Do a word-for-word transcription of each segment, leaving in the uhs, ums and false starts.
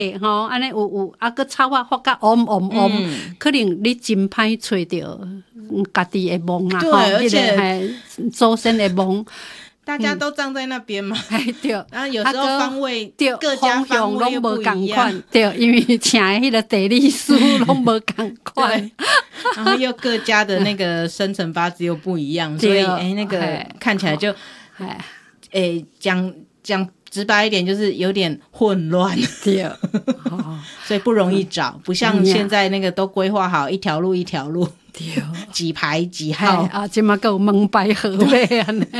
吼，安尼有有啊，个草啊发甲嗡嗡嗡，可能你真歹找着家己的梦啦， 对，而且祖先的梦。 大家都站在那边嘛， 哎、嗯、对， 然后有时候方位对， 各家方位又不一样， 对，因为请的迄个地理师拢无共款， 然后又各家的那个生辰八字又不一样，所以哎、欸，那个看起来就哎，哎讲讲直白一点，就是有点混乱， 对， 所以不容易找，不像现在那个都规划好一条路一条路， 对， 几排几号啊，今嘛有门牌号码安尼。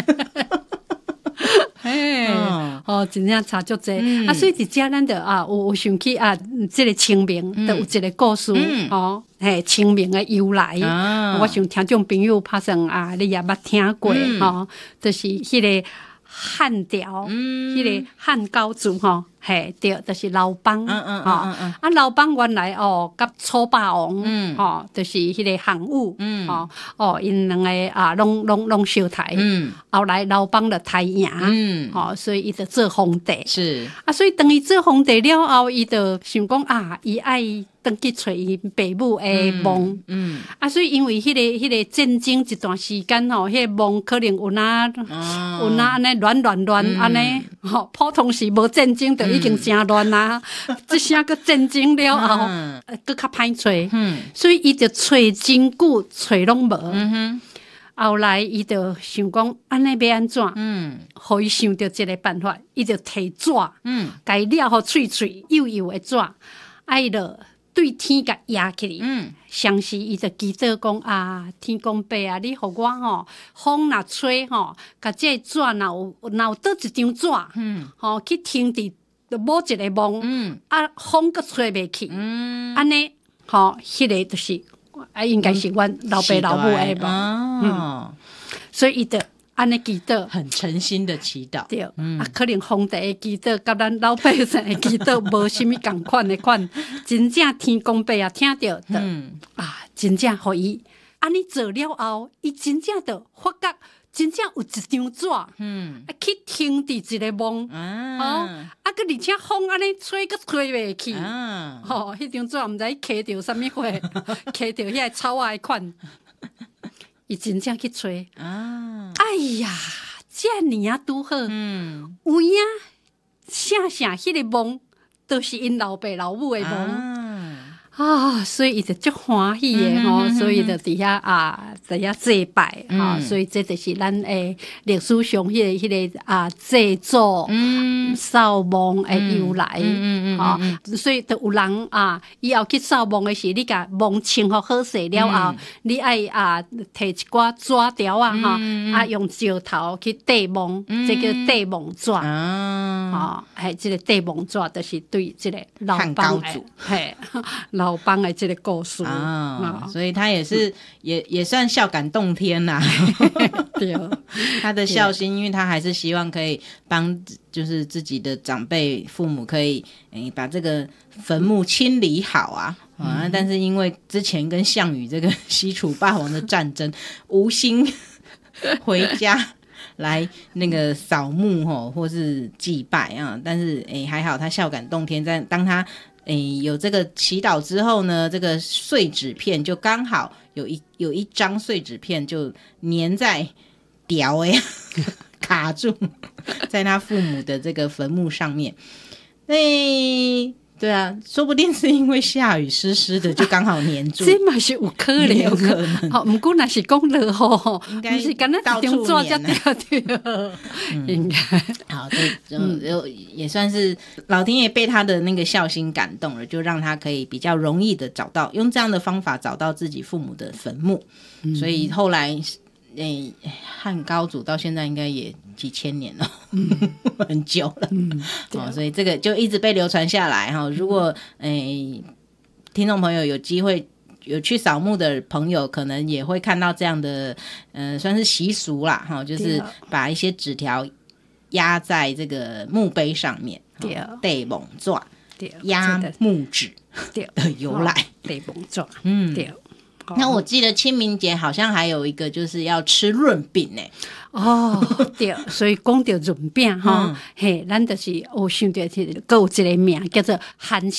嘿，哦，哦，真正差足济、嗯、啊！所以伫遮咱着啊，有有想起啊，即、这个清明，着、嗯、有一个故事、嗯、哦，嘿，清明的由来，啊、我想听众朋友拍算啊，你也捌听过、嗯、哦，就是迄个汉朝，迄、嗯、个汉高祖吼。嘿，对，就是刘邦，嗯嗯嗯嗯，啊，刘邦原来哦，甲楚霸王，嗯，吼，就是迄个项羽，嗯，吼，哦，因两个啊，拢拢拢相台，嗯，后来刘邦就台赢，嗯，吼，所以伊就做皇帝，是，啊，所以当伊做皇帝了后，伊就想讲啊，伊爱登去找伊爸母的梦，嗯，嗯啊，所以因为迄、那个迄、那个战争一段时间吼，迄、那个梦可能有哪、哦、有哪安尼乱乱乱安尼，吼，普通时无战争的。已经真乱啦，这下个战争了后，嗯，搁较歹找，嗯，所以伊就找真久，找拢无。嗯哼，后来伊就想讲，安尼要安怎？嗯，互伊想到一个办法，伊就摕纸，嗯，甲伊了互脆脆幼幼的纸，啊，伊就对天甲压起，嗯，相时伊就祈祷讲啊，天公伯啊，你互我吼，风若吹吼，甲这纸若有若有倒一张纸，嗯，吼去停伫。就某一个梦，嗯、啊，风阁吹袂去，嗯，安尼，吼，迄个就是啊，应該是阮老爸老母的夢，哦、嗯，所以伊就安尼祈禱， 很誠心的祈禱， 對，嗯、啊，可能皇帝的祈禱甲咱老百姓的祈禱無啥物共款的款，真正天公伯也聽到，嗯，啊，真正互伊安尼做了後，伊真正就發覺。真正有一張紙，嗯，啊去停佇一個夢，啊，哦，啊個而且風安尼吹個吹袂去，啊，吼，迄張紙毋知揢着啥物貨，揢着遐個草仔的款，伊真正去吹，啊，哎呀，遮爾啊拄好，嗯，有影寫寫迄個夢，都是因老爸老母的夢。啊啊，所以伊就足歡喜誒吼，所以就佇遐啊，佇遐祭拜吼、嗯，所以這就是咱誒歷史上迄、那個迄、那個啊祭祖、掃墓誒由來，吼、嗯嗯嗯，所以就有人啊，以後去掃墓誒時，你甲墓清好好勢了後，嗯、你愛啊摕一寡紙條啊吼、嗯，啊用石頭去塊墓，嗯、這個塊墓紙，啊，係這個塊墓紙，就是對這個老邦誒，嘿。老邦的這個故事啊、哦，所以他也是、嗯、也也算孝感動天啦。對，他的孝心，因為他還是希望可以幫，就是自己的長輩父母可以誒、欸、把這個墳墓清理好啊。啊、嗯，但是因為之前跟項羽這個西楚霸王的戰爭，無心回家來那個掃墓吼，或是祭拜啊。但是誒、欸、還好，他孝感動天，在當他。誒，有這個祈禱之後呢，這個碎紙片就剛好有一有一張碎紙片就粘在條誒卡住在他父母的這個墳墓上面。誒，對啊，說不定是因為下雨濕濕的，就剛好粘住。 這嘛是有可能， 有可能。 好，不過那是講了吼， 應該是剛剛到處粘的。應該好，就就也算是老天爺被他的那個孝心感動了，就讓他可以比較容易的找到，用這樣的方法找到自己父母的墳墓。嗯、所以後來。誒，漢高祖到現在應該也幾千年了，嗯、很久了、嗯哦，所以這個就一直被流傳下來哈。如果誒聽眾朋友有機會有去掃墓的朋友，可能也會看到這樣的，嗯、呃，算是習俗啦哈，就是把一些紙條壓在這個墓碑上面，對，墓紙，壓木紙的由來， 對，墓紙， 嗯，對。那我記得清明節好像還有一個就是要吃潤餅呢。 哦，對，所以講到潤餅哈，嘿，咱就是有想到是有一個名叫做韓